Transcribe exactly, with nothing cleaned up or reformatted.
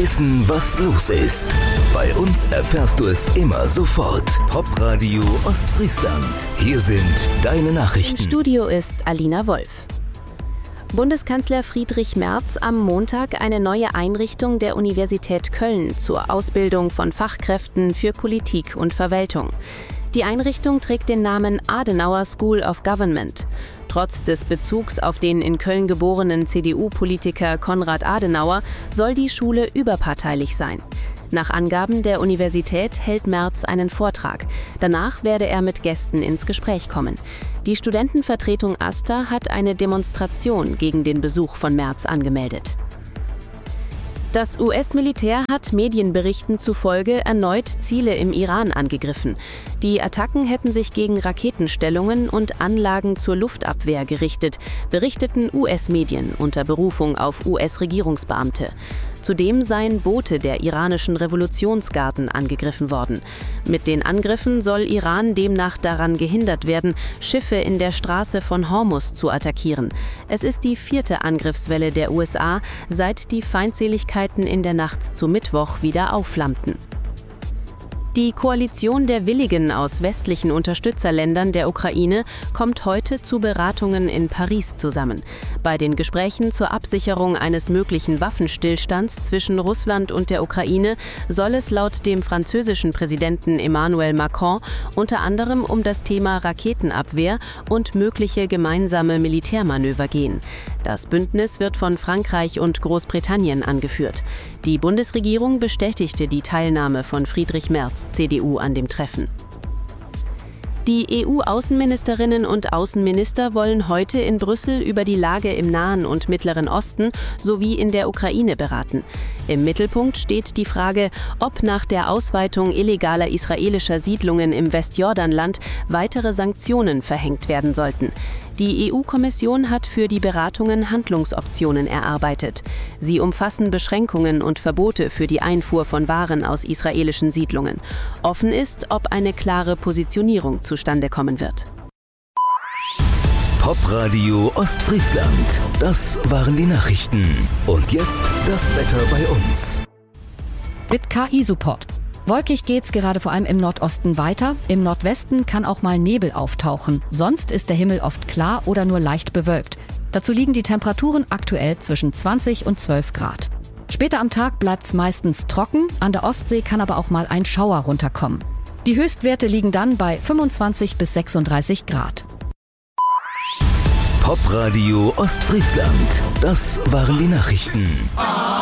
Wissen, was los ist. Bei uns erfährst du es immer sofort. Popradio Ostfriesland. Hier sind deine Nachrichten. Im Studio ist Alina Wolf. Bundeskanzler Friedrich Merz am Montag eine neue Einrichtung der Universität Köln zur Ausbildung von Fachkräften für Politik und Verwaltung. Die Einrichtung trägt den Namen Adenauer School of Government. Trotz des Bezugs auf den in Köln geborenen C D U-Politiker Konrad Adenauer soll die Schule überparteilich sein. Nach Angaben der Universität hält Merz einen Vortrag. Danach werde er mit Gästen ins Gespräch kommen. Die Studentenvertretung AStA hat eine Demonstration gegen den Besuch von Merz angemeldet. Das U S-Militär hat Medienberichten zufolge erneut Ziele im Iran angegriffen. Die Attacken hätten sich gegen Raketenstellungen und Anlagen zur Luftabwehr gerichtet, berichteten U S-Medien unter Berufung auf U S-Regierungsbeamte. Zudem seien Boote der iranischen Revolutionsgarden angegriffen worden. Mit den Angriffen soll Iran demnach daran gehindert werden, Schiffe in der Straße von Hormuz zu attackieren. Es ist die vierte Angriffswelle der U S A, seit die Feindseligkeiten in der Nacht zu Mittwoch wieder aufflammten. Die Koalition der Willigen aus westlichen Unterstützerländern der Ukraine kommt heute zu Beratungen in Paris zusammen. Bei den Gesprächen zur Absicherung eines möglichen Waffenstillstands zwischen Russland und der Ukraine soll es laut dem französischen Präsidenten Emmanuel Macron unter anderem um das Thema Raketenabwehr und mögliche gemeinsame Militärmanöver gehen. Das Bündnis wird von Frankreich und Großbritannien angeführt. Die Bundesregierung bestätigte die Teilnahme von Friedrich Merz, C D U, an dem Treffen. Die E U-Außenministerinnen und Außenminister wollen heute in Brüssel über die Lage im Nahen und Mittleren Osten sowie in der Ukraine beraten. Im Mittelpunkt steht die Frage, ob nach der Ausweitung illegaler israelischer Siedlungen im Westjordanland weitere Sanktionen verhängt werden sollten. Die E U-Kommission hat für die Beratungen Handlungsoptionen erarbeitet. Sie umfassen Beschränkungen und Verbote für die Einfuhr von Waren aus israelischen Siedlungen. Offen ist, ob eine klare Positionierung zustande kommen wird. Popradio Ostfriesland. Das waren die Nachrichten. Und jetzt das Wetter bei uns. Mit K I-Support. Wolkig geht's gerade vor allem im Nordosten weiter. Im Nordwesten kann auch mal Nebel auftauchen. Sonst ist der Himmel oft klar oder nur leicht bewölkt. Dazu liegen die Temperaturen aktuell zwischen zwanzig und zwölf Grad. Später am Tag bleibt's meistens trocken. An der Ostsee kann aber auch mal ein Schauer runterkommen. Die Höchstwerte liegen dann bei fünfundzwanzig bis sechsunddreißig Grad. Popradio Ostfriesland. Das waren die Nachrichten.